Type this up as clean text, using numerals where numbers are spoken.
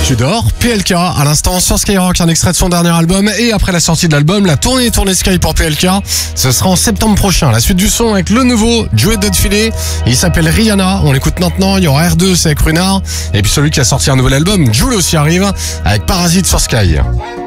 Tu dors, PLK, à l'instant sur Skyrock, un extrait de son dernier album. Et après la sortie de l'album, la tournée Sky pour PLK, ce sera en septembre prochain. La suite du son avec le nouveau Joey Filet. Il s'appelle Rihanna, on l'écoute maintenant. Il y aura R2, c'est avec Runard. Et puis celui qui a sorti un nouvel album, Jul aussi arrive, avec Parasite sur Sky.